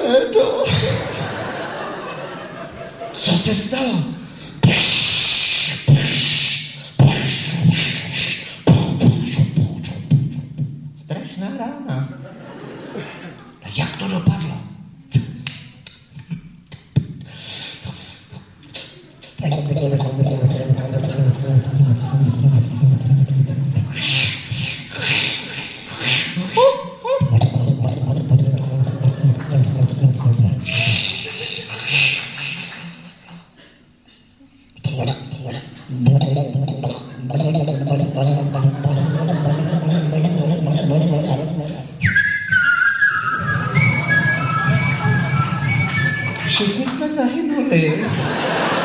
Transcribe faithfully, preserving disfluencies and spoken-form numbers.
Fredo. Co se stalo? Strašná rána. A jak to dopadlo?